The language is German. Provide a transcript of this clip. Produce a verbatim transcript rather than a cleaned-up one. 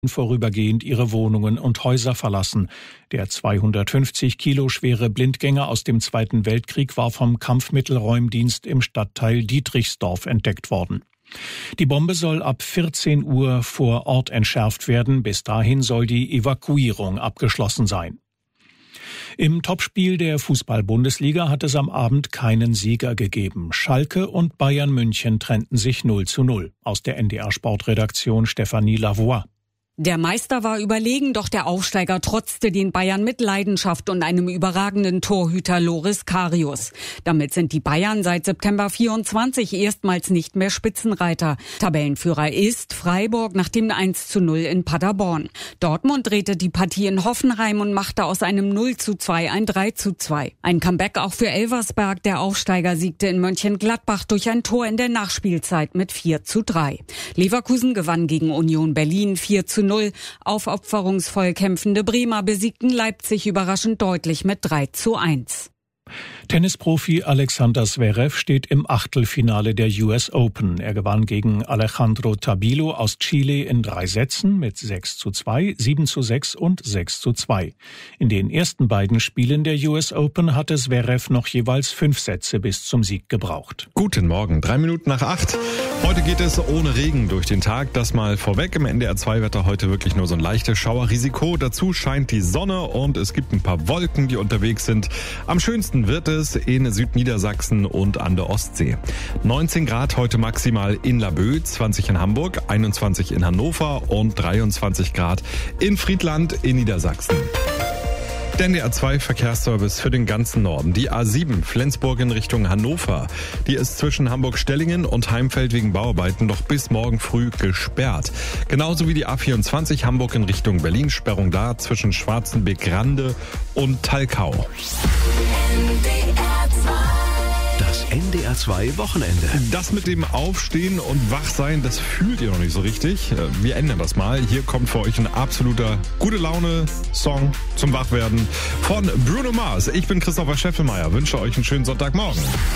vorübergehend ihre Wohnungen und Häuser verlassen. Der zweihundertfünfzig Kilo schwere Blindgänger aus dem Zweiten Weltkrieg war vom Kampfmittelräumdienst im Stadtteil Dietrichsdorf entdeckt worden. Die Bombe soll ab vierzehn Uhr vor Ort entschärft werden. Bis dahin soll die Evakuierung abgeschlossen sein. Im Topspiel der Fußball-Bundesliga hat es am Abend keinen Sieger gegeben. Schalke und Bayern München trennten sich null zu null. Aus der N D R-Sportredaktion Stefanie Lavoie. Der Meister war überlegen, doch der Aufsteiger trotzte den Bayern mit Leidenschaft und einem überragenden Torhüter Loris Karius. Damit sind die Bayern seit September vierundzwanzig erstmals nicht mehr Spitzenreiter. Tabellenführer ist Freiburg nach dem eins zu null in Paderborn. Dortmund drehte die Partie in Hoffenheim und machte aus einem null zu zwei ein drei zu zwei. Ein Comeback auch für Elversberg. Der Aufsteiger siegte in Mönchengladbach durch ein Tor in der Nachspielzeit mit vier zu drei. Leverkusen gewann gegen Union Berlin vier zu null. Aufopferungsvoll kämpfende Bremer besiegten Leipzig überraschend deutlich mit drei zu eins. Tennisprofi Alexander Zverev steht im Achtelfinale der U S Open. Er gewann gegen Alejandro Tabilo aus Chile in drei Sätzen mit sechs zu zwei, sieben zu sechs und sechs zu zwei. In den ersten beiden Spielen der U S Open hatte Zverev noch jeweils fünf Sätze bis zum Sieg gebraucht. Guten Morgen, drei Minuten nach acht. Heute geht es ohne Regen durch den Tag. Das mal vorweg. Im N D R zwei Wetter heute wirklich nur so ein leichtes Schauerrisiko. Dazu scheint die Sonne und es gibt ein paar Wolken, die unterwegs sind. Am schönsten wird es in Südniedersachsen und an der Ostsee. neunzehn Grad heute maximal in Laboe, zwanzig in Hamburg, einundzwanzig in Hannover und dreiundzwanzig Grad in Friedland in Niedersachsen. Der N D R zwei Verkehrsservice für den ganzen Norden. Die A sieben Flensburg in Richtung Hannover. Die ist zwischen Hamburg-Stellingen und Heimfeld wegen Bauarbeiten noch bis morgen früh gesperrt. Genauso wie die A vierundzwanzig Hamburg in Richtung Berlin. Sperrung da zwischen Schwarzenbeck-Rande und Talkau. Das N D R zwei Wochenende. Das mit dem Aufstehen und Wachsein, das fühlt ihr noch nicht so richtig. Wir ändern das mal. Hier kommt für euch ein absoluter Gute-Laune-Song zum Wachwerden von Bruno Mars. Ich bin Christopher Scheffelmeier. Wünsche euch einen schönen Sonntagmorgen.